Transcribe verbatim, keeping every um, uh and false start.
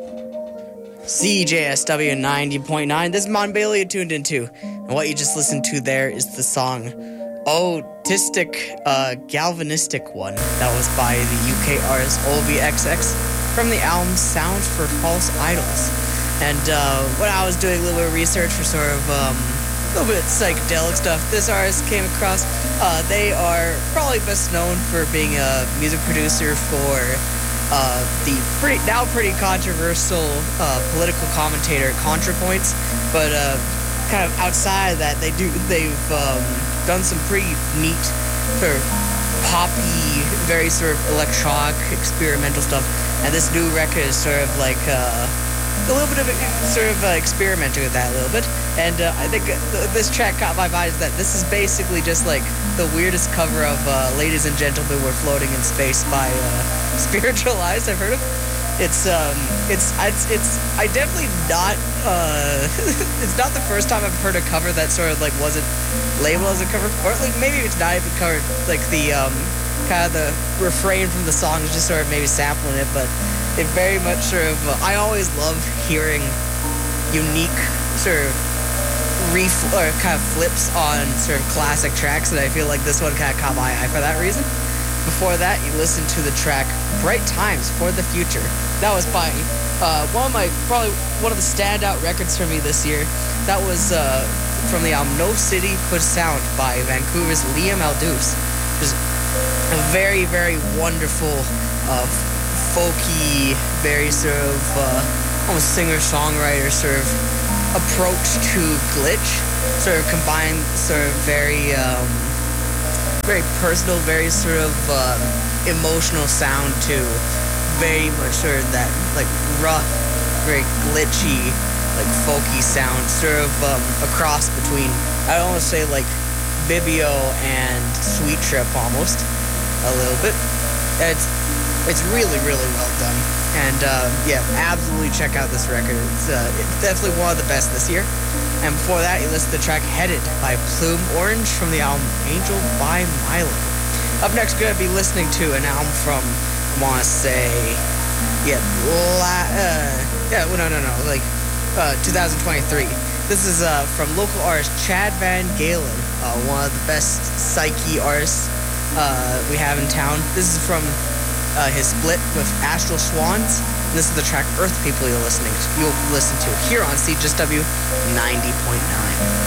C J S W ninety point nine. This is Mon Bailey tuned into. And what you just listened to there is the song Autistic uh, Galvanistic One. That was by the U K artist O V X X from the album Sounds for False Idols. And uh, when I was doing a little bit of research for sort of um, a little bit of psychedelic stuff, this artist came across. Uh, they are probably best known for being a music producer for uh, the pretty now pretty controversial uh, political commentator ContraPoints. But uh, kind of outside of that, they do they've um, done some pretty neat sort of poppy, very sort of electronic, experimental stuff. And this new record is sort of like uh, a little bit of sort of uh, experimenting with that a little bit. And uh, I think th- this track caught my mind is that this is basically just like the weirdest cover of uh, Ladies and Gentlemen, We're Floating in Space by uh, Spiritualized, I've heard of. It's, um, it's, it's, it's, I definitely not, uh, it's not the first time I've heard a cover that sort of like wasn't labeled as a cover, or like maybe it's not even covered, like the, um, kind of the refrain from the song is just sort of maybe sampling it, but it very much sort of, uh, I always love hearing unique sort of ref- or kind of flips on sort of classic tracks, and I feel like this one kind of caught my eye for that reason. Before that, you listened to the track Bright Times for the Future. That was by uh, one of my, probably one of the standout records for me this year. That was uh, from the album No City Could Sound by Vancouver's Liam Aldous. Just a very, very wonderful, uh, folky, very sort of uh, almost singer-songwriter sort of approach to glitch. Sort of combined, sort of very, um, very personal, very sort of um, emotional sound to very much sort of that like rough, very glitchy, like folky sound, sort of um, a cross between, I'd almost say like Bibio and Sweet Trip almost, a little bit. It's it's really, really well done. And uh, yeah, absolutely check out this record. It's, uh, it's definitely one of the best this year. And before that, you listened to the track Headed by Plume Orange from the album Angel by Milo. Up next, we're going to be listening to an album from, I want to say, yeah, la- uh, yeah, well, no, no, no, like uh, two thousand twenty-three. This is uh, from local artist Chad Van Galen, uh, one of the best psyche artists uh, we have in town. This is from uh, his split with Astral Swans. This is the track Earth People you're listening to, you'll listen to here on C J S W ninety point nine.